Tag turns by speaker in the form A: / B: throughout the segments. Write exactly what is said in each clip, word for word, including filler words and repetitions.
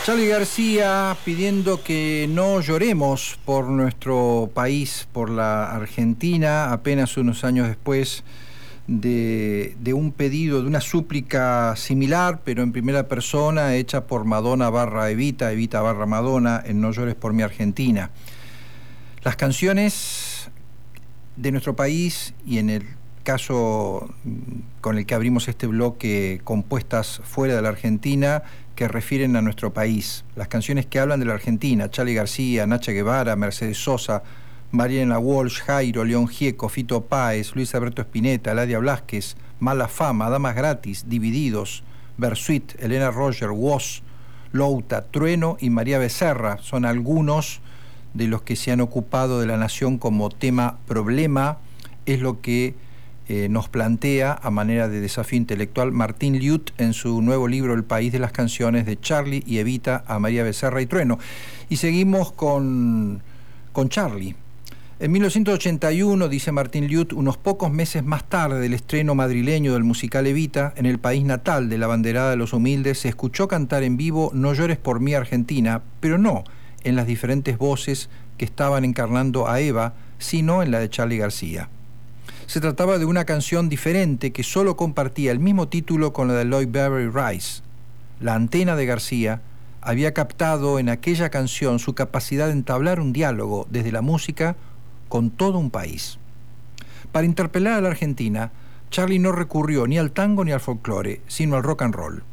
A: Charly García pidiendo que no lloremos por nuestro país, por la Argentina, apenas unos años después de, de un pedido, de una súplica similar, pero en primera persona, hecha por Madonna barra Evita, Evita barra Madonna, en No llores por mi Argentina. Las canciones de nuestro país, y en el caso con el que abrimos este bloque, compuestas fuera de la Argentina, que refieren a nuestro país. Las canciones que hablan de la Argentina: Charly García, Nacha Guevara, Mercedes Sosa, Mariana Walsh, Jairo, León Gieco, Fito Páez, Luis Alberto Spinetta, Ladia Blasquez, Mala Fama, Damas Gratis, Divididos, Bersuit, Elena Roger, Woz, Louta, Trueno y María Becerra son algunos de los que se han ocupado de la nación como tema problema. Es lo que eh, nos plantea a manera de desafío intelectual Martín Liut en su nuevo libro El País de las Canciones, de Charly y Evita a María Becerra y Trueno. Y seguimos con, con Charly. En mil novecientos ochenta y uno, dice Martín Liut, unos pocos meses más tarde del estreno madrileño del musical Evita, en el país natal de la banderada de los humildes, se escuchó cantar en vivo No llores por mí Argentina, pero no en las diferentes voces que estaban encarnando a Eva, sino en la de Charly García. Se trataba de una canción diferente que solo compartía el mismo título con la de Lloyd Beverly Rice. La antena de García había captado en aquella canción su capacidad de entablar un diálogo desde la música con todo un país. Para interpelar a la Argentina, Charly no recurrió ni al tango ni al folclore, sino al rock and roll.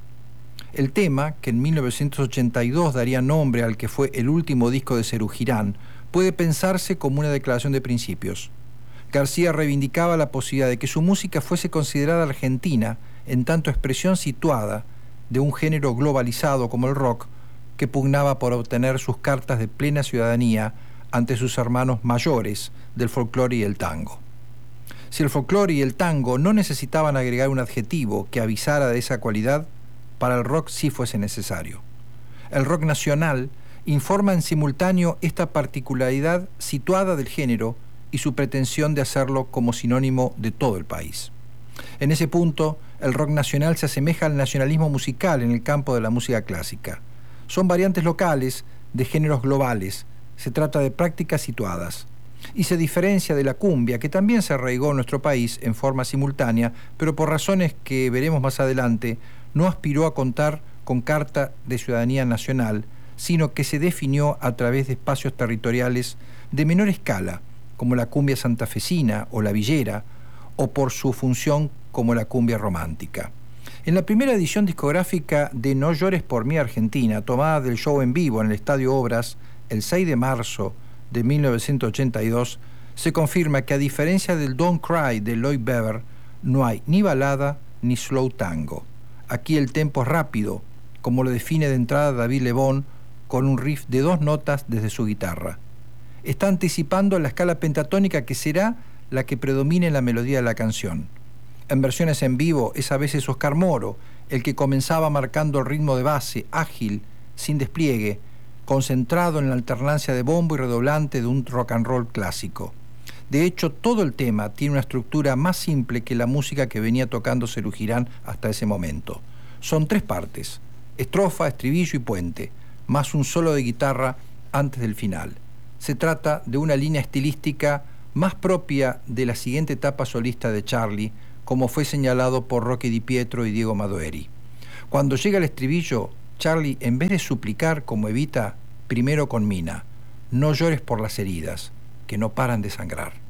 A: El tema, que en mil novecientos ochenta y dos daría nombre al que fue el último disco de Serú Girán, puede pensarse como una declaración de principios. García reivindicaba la posibilidad de que su música fuese considerada argentina, en tanto expresión situada de un género globalizado como el rock, que pugnaba por obtener sus cartas de plena ciudadanía ante sus hermanos mayores del folclore y el tango. Si el folclore y el tango no necesitaban agregar un adjetivo que avisara de esa cualidad, para el rock sí fuese necesario. El rock nacional informa en simultáneo esta particularidad situada del género y su pretensión de hacerlo como sinónimo de todo el país. En ese punto, el rock nacional se asemeja al nacionalismo musical en el campo de la música clásica. Son variantes locales de géneros globales. Se trata de prácticas situadas. Y se diferencia de la cumbia, que también se arraigó en nuestro país en forma simultánea, pero por razones que veremos más adelante, no aspiró a contar con carta de ciudadanía nacional, sino que se definió a través de espacios territoriales de menor escala, como la cumbia santafesina o la villera, o por su función como la cumbia romántica. En la primera edición discográfica de No llores por mí Argentina, tomada del show en vivo en el Estadio Obras el seis de marzo de mil novecientos ochenta y dos, se confirma que, a diferencia del Don't Cry de Lloyd Webber, no hay ni balada ni slow tango. Aquí el tempo es rápido, como lo define de entrada David Lebón, con un riff de dos notas desde su guitarra. Está anticipando la escala pentatónica que será la que predomine en la melodía de la canción. En versiones en vivo es a veces Oscar Moro el que comenzaba marcando el ritmo de base, ágil, sin despliegue, concentrado en la alternancia de bombo y redoblante de un rock and roll clásico. De hecho, todo el tema tiene una estructura más simple que la música que venía tocando Serú Girán hasta ese momento. Son tres partes: estrofa, estribillo y puente, más un solo de guitarra antes del final. Se trata de una línea estilística más propia de la siguiente etapa solista de Charly, como fue señalado por Roque Di Pietro y Diego Madoeri. Cuando llega el estribillo, Charly, en vez de suplicar como Evita, primero conmina: no llores por las heridas, que no paran de sangrar.